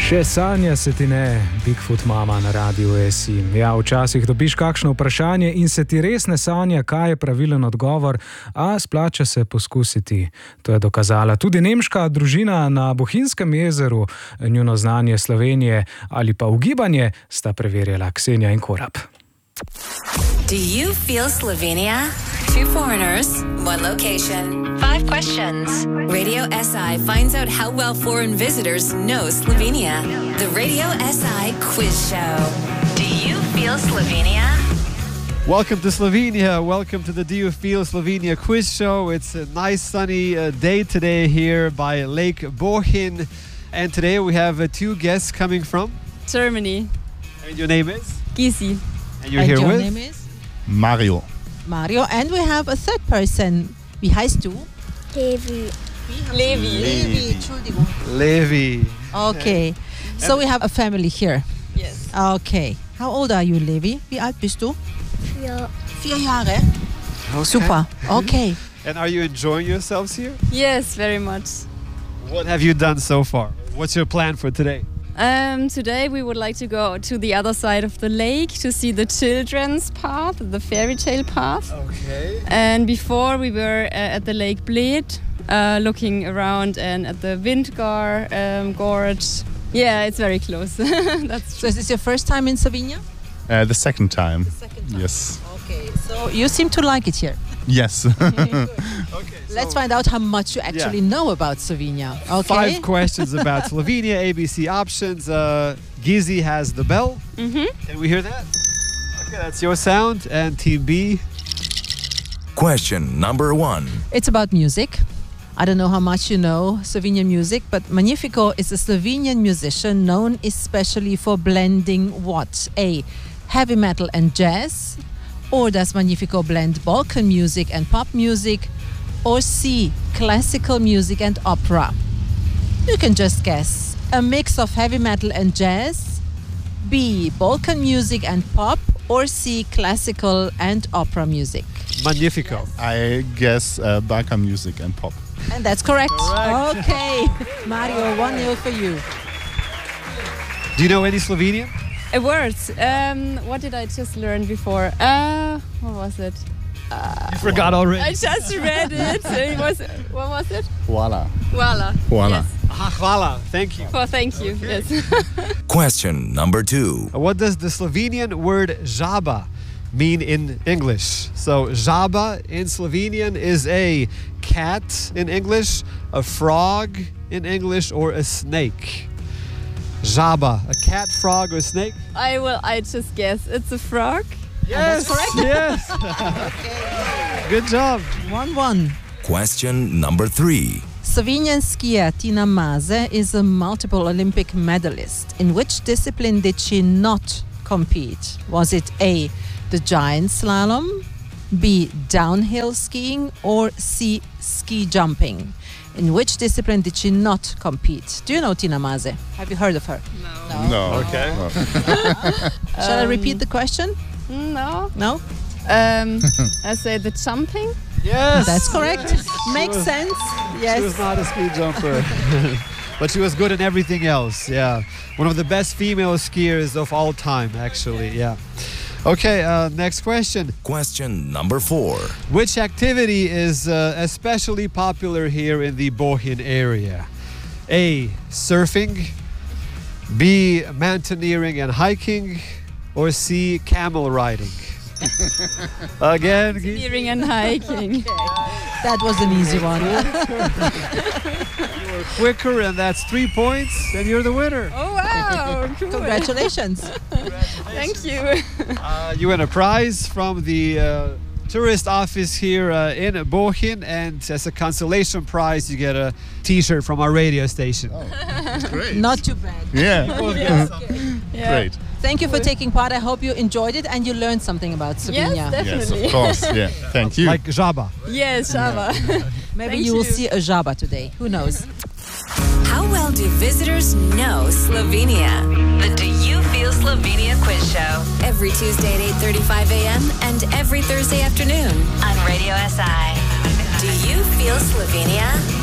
Še sanja se ti ne, Bigfoot mama na radiu SI. Ja, včasih dobiš kakšno vprašanje in se ti res ne sanja, kaj je pravilen odgovor, a splača se poskusiti. To je dokazala tudi nemška družina na Bohinjskem jezeru. Njuno znanje Slovenije ali pa ugibanje sta preverjala Ksenija in Korab. Do you feel Slovenia? 2 foreigners, 1 location, 5 questions. Radio SI finds out how well foreign visitors know Slovenia. The Radio SI Quiz Show. Do you feel Slovenia? Welcome to Slovenia. Welcome to the Do You Feel Slovenia Quiz Show. It's a nice sunny day today here by Lake Bohinj. And today we have 2 guests coming from Germany. And your name is? Gysi. And you're here your with? name is? Mario. Mario. And we have a third person. Wie heißt du? Levi. Levi. Entschuldigung. Levi. Okay. So we have a family here. Yes. Okay. How old are you, Levi? Wie alt bist du? 4. 4 Jahre. Okay. Super. Okay. And are you enjoying yourselves here? Yes, very much. What have you done so far? What's your plan for today? Today we would like to go to the other side of the lake to see the children's path, the fairy tale path. Okay. And before we were at the Lake Bled, looking around and at the Windgar gorge. Yeah, it's very close. That's So is this your first time in Slovenia? The second time. Second time. Yes. Okay. So you seem to like it here. Yes. Okay. Let's find out how much you actually know about Slovenia. Okay. 5 questions about Slovenia, ABC options. Gysi has the bell. Can we hear that? Okay, that's your sound. And Team B. Question number 1. It's about music. I don't know how much you know Slovenian music, but Magnifico is a Slovenian musician known especially for blending what? A. Heavy metal and jazz? Or does Magnifico blend Balkan music and pop music? Or C. Classical music and opera? You can just guess. A mix of heavy metal and jazz? B. Balkan music and pop? Or C. Classical and opera music? Magnifico. I guess Balkan music and pop. And that's correct. Correct. Okay. Mario, 1-0 for you. Do you know any Slovenian? a word. What did I just learn before? What was it? You forgot already. I just read it. It was, what was it? Voila. Voila. Voila. Yes. Ah, hvala. Thank you. Oh, thank you. Yes. Question number 2. What does the Slovenian word žaba mean in English? So žaba in Slovenian is a cat in English, a frog in English, or a snake. Žaba, a cat, frog, or snake? I just guess it's a frog. Yes, that's correct. Yes. Good job. 1-1. Question number 3. Slovenian skier Tina Maze is a multiple Olympic medalist. In which discipline did she not compete? Was it A, the giant slalom, B, downhill skiing, or C, ski jumping? In which discipline did she not compete? Do you know Tina Maze? Have you heard of her? No. Okay. No. Shall I repeat the question? No. No? I say the jumping. Yes. That's correct. Makes was- sense. She Yes. was not a ski jumper. But she was good in everything else, yeah. One of the best female skiers of all time, actually, yeah. Okay, next question. Question number 4. Which activity is especially popular here in the Bohinj area? A, surfing, B, mountaineering and hiking, or C, camel riding? Again, Mountaineering and hiking. That was an easy one. quicker, and that's 3 points, and you're the winner. Oh, wow. Cool. Congratulations. Thank you. You win a prize from the tourist office here in Bohinj, and as a consolation prize, you get a t-shirt from our radio station. Great. Not too bad. Yeah. Yeah. Great. Thank you for taking part. I hope you enjoyed it and you learned something about Slovenia. Yes, Yes, definitely. of course. Yeah. Thank you. Like žaba. Yes, Shava. Maybe Thank you will you. see a žaba today. Who knows? How well do visitors know Slovenia? The Do You Feel Slovenia Quiz Show. Every Tuesday at 8:35 a.m. and every Thursday afternoon on Radio SI. Do you feel Slovenia?